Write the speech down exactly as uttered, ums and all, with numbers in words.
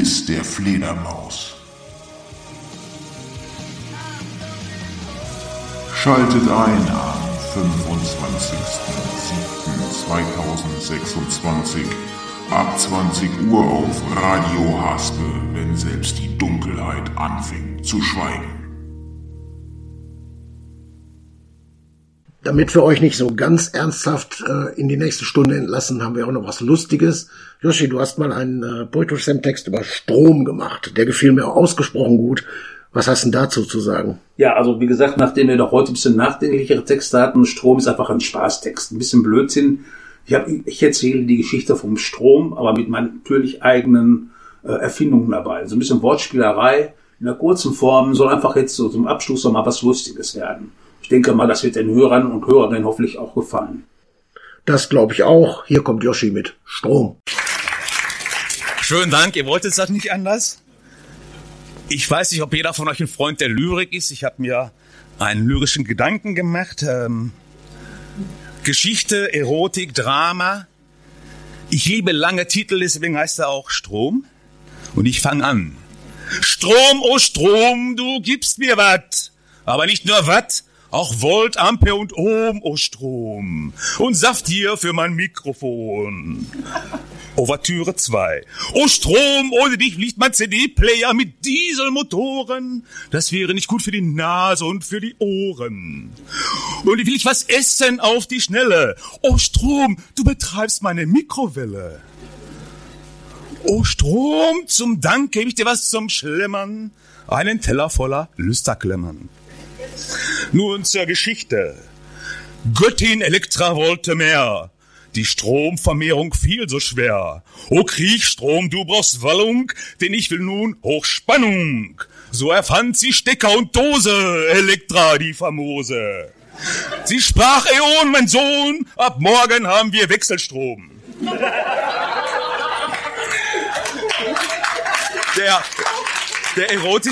Quiz der Fledermaus. Schaltet ein am fünfundzwanzigsten siebten zweitausendsechsundzwanzig ab zwanzig Uhr auf Radio Haspe, wenn selbst die Dunkelheit anfängt zu schweigen. Damit wir euch nicht so ganz ernsthaft äh, in die nächste Stunde entlassen, haben wir auch noch was Lustiges. Yoshi, du hast mal einen äh, Poetry Slam Text über Strom gemacht. Der gefiel mir ausgesprochen gut. Was hast du denn dazu zu sagen? Ja, also wie gesagt, nachdem wir doch heute ein bisschen nachdenklichere Texte hatten, Strom ist einfach ein Spaßtext, ein bisschen Blödsinn. Ich, hab, ich erzähle die Geschichte vom Strom, aber mit meinen natürlich eigenen äh, Erfindungen dabei. So ein bisschen Wortspielerei in einer kurzen Form, soll einfach jetzt so zum Abschluss noch mal was Lustiges werden. Ich denke mal, das wird den Hörern und Hörerinnen hoffentlich auch gefallen. Das glaube ich auch. Hier kommt Yoshi mit Strom. Schönen Dank, ihr wolltet das nicht anders? Ich weiß nicht, ob jeder von euch ein Freund der Lyrik ist. Ich habe mir einen lyrischen Gedanken gemacht. Ähm, Geschichte, Erotik, Drama. Ich liebe lange Titel, deswegen heißt er auch Strom. Und ich fange an. Strom, oh Strom, du gibst mir Watt. Aber nicht nur Watt, auch Volt, Ampere und Ohm, oh Strom. Und Saft hier für mein Mikrofon. Ouvertüre zwei. Oh Strom, ohne dich liegt mein C D-Player mit Dieselmotoren. Das wäre nicht gut für die Nase und für die Ohren. Und ich will ich was essen auf die Schnelle. Oh Strom, du betreibst meine Mikrowelle. Oh Strom, zum Dank gebe ich dir was zum Schlemmern. Einen Teller voller Lüsterklemmern. Nun zur Geschichte. Göttin Elektra wollte mehr. Die Stromvermehrung fiel so schwer. O Kriechstrom, du brauchst Wallung, denn ich will nun Hochspannung. So erfand sie Stecker und Dose, Elektra die famose. Sie sprach, Äon, mein Sohn, ab morgen haben wir Wechselstrom. Der, der Erotik